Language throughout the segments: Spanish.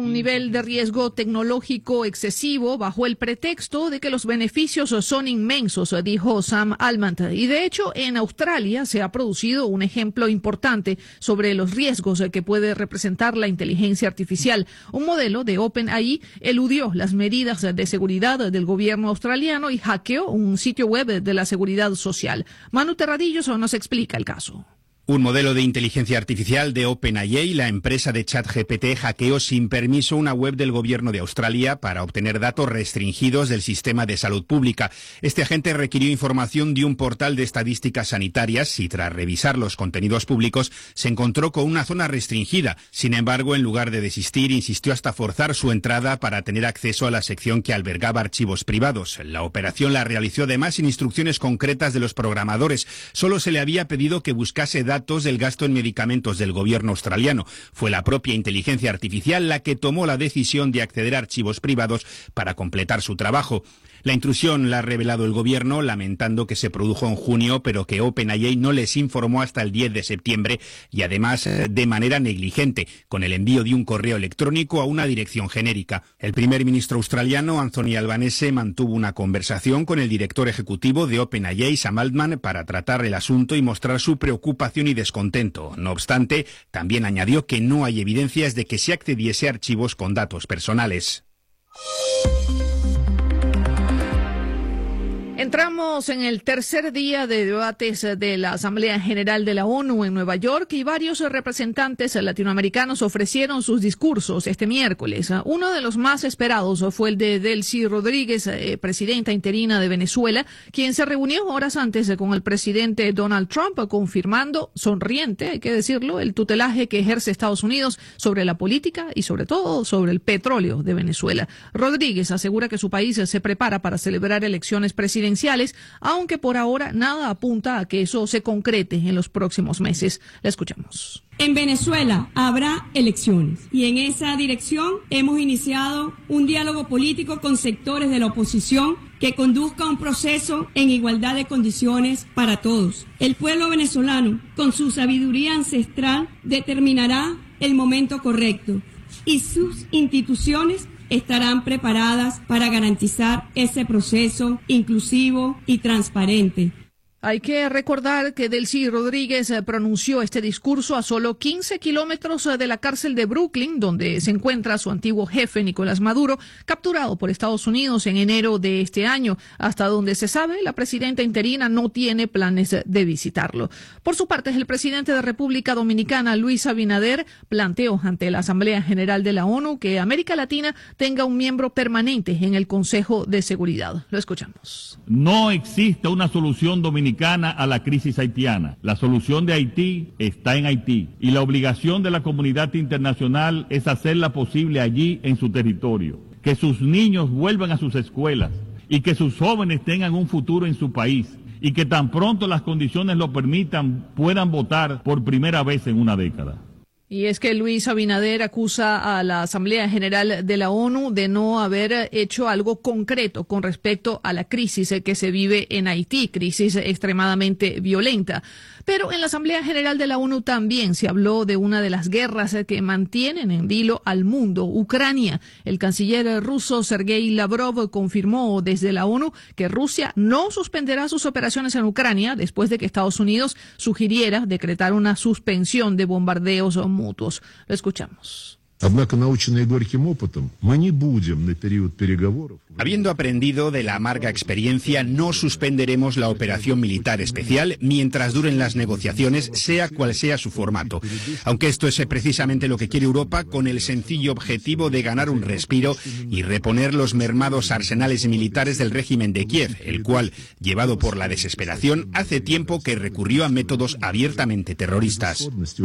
un nivel de riesgo tecnológico excesivo bajo el pretexto de que los beneficios son inmensos, dijo Sam Altman. Y de hecho, en Australia se ha producido un ejemplo importante sobre los riesgos que puede representar la inteligencia artificial. Un modelo de OpenAI eludió las medidas de seguridad del gobierno australiano y hackeó un sitio web de la Seguridad Social. Manu Terradillos nos explica el caso. Un modelo de inteligencia artificial de OpenAI, la empresa de ChatGPT, hackeó sin permiso una web del gobierno de Australia para obtener datos restringidos del sistema de salud pública. Este agente requirió información de un portal de estadísticas sanitarias y tras revisar los contenidos públicos se encontró con una zona restringida. Sin embargo, en lugar de desistir, insistió hasta forzar su entrada para tener acceso a la sección que albergaba archivos privados. La operación la realizó además sin instrucciones concretas de los programadores. Solo se le había pedido que buscase datos del gasto en medicamentos del gobierno australiano. Fue la propia inteligencia artificial la que tomó la decisión de acceder a archivos privados para completar su trabajo. La intrusión la ha revelado el gobierno, lamentando que se produjo en junio, pero que OpenAI no les informó hasta el 10 de septiembre y además de manera negligente, con el envío de un correo electrónico a una dirección genérica. El primer ministro australiano, Anthony Albanese, mantuvo una conversación con el director ejecutivo de OpenAI, Sam Altman, para tratar el asunto y mostrar su preocupación y descontento. No obstante, también añadió que no hay evidencias de que se accediese a archivos con datos personales. Entramos en el tercer día de debates de la Asamblea General de la ONU en Nueva York y varios representantes latinoamericanos ofrecieron sus discursos este miércoles. Uno de los más esperados fue el de Delcy Rodríguez, presidenta interina de Venezuela, quien se reunió horas antes con el presidente Donald Trump, confirmando, sonriente, hay que decirlo, el tutelaje que ejerce Estados Unidos sobre la política y sobre todo sobre el petróleo de Venezuela. Rodríguez asegura que su país se prepara para celebrar elecciones presidenciales, aunque por ahora nada apunta a que eso se concrete en los próximos meses. La escuchamos. En Venezuela habrá elecciones y en esa dirección hemos iniciado un diálogo político con sectores de la oposición que conduzca un proceso en igualdad de condiciones para todos. El pueblo venezolano, con su sabiduría ancestral, determinará el momento correcto y sus instituciones estarán preparadas para garantizar ese proceso inclusivo y transparente. Hay que recordar que Delcy Rodríguez pronunció este discurso a solo 15 kilómetros de la cárcel de Brooklyn, donde se encuentra su antiguo jefe, Nicolás Maduro, capturado por Estados Unidos en enero de este año. Hasta donde se sabe, la presidenta interina no tiene planes de visitarlo. Por su parte, el presidente de República Dominicana, Luis Abinader, planteó ante la Asamblea General de la ONU que América Latina tenga un miembro permanente en el Consejo de Seguridad. Lo escuchamos. No existe una solución dominicana a la crisis haitiana. La solución de Haití está en Haití y la obligación de la comunidad internacional es hacerla posible allí en su territorio. Que sus niños vuelvan a sus escuelas y que sus jóvenes tengan un futuro en su país y que tan pronto las condiciones lo permitan puedan votar por primera vez en una década. Y es que Luis Abinader acusa a la Asamblea General de la ONU de no haber hecho algo concreto con respecto a la crisis que se vive en Haití, crisis extremadamente violenta. Pero en la Asamblea General de la ONU también se habló de una de las guerras que mantienen en vilo al mundo, Ucrania. El canciller ruso Sergei Lavrov confirmó desde la ONU que Rusia no suspenderá sus operaciones en Ucrania después de que Estados Unidos sugiriera decretar una suspensión de bombardeos mutuos. Lo escuchamos. Habiendo aprendido de la amarga experiencia, no suspenderemos la operación militar especial mientras duren las negociaciones, sea cual sea su formato. Aunque esto es precisamente lo que quiere Europa, con el sencillo objetivo de ganar un respiro y reponer los mermados arsenales militares del régimen de Kiev, el cual, llevado por la desesperación, hace tiempo que recurrió a métodos abiertamente terroristas.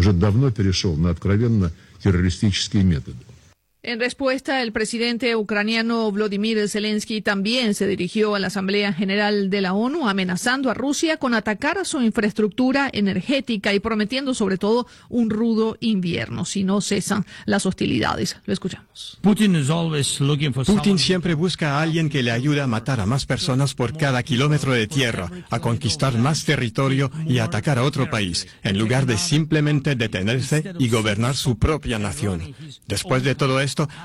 En respuesta, el presidente ucraniano Volodymyr Zelensky también se dirigió a la Asamblea General de la ONU amenazando a Rusia con atacar a su infraestructura energética y prometiendo sobre todo un rudo invierno si no cesan las hostilidades. Lo escuchamos. Putin siempre busca a alguien que le ayude a matar a más personas por cada kilómetro de tierra, a conquistar más territorio y a atacar a otro país, en lugar de simplemente detenerse y gobernar su propia nación. Después de todo esto,